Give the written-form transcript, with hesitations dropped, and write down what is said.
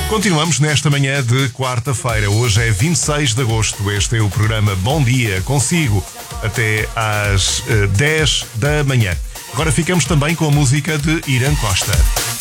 Continuamos nesta manhã de quarta-feira. Hoje é 26 de agosto. Este é o programa Bom Dia, consigo até às 10 da manhã. Agora ficamos também com a música de Irã Costa.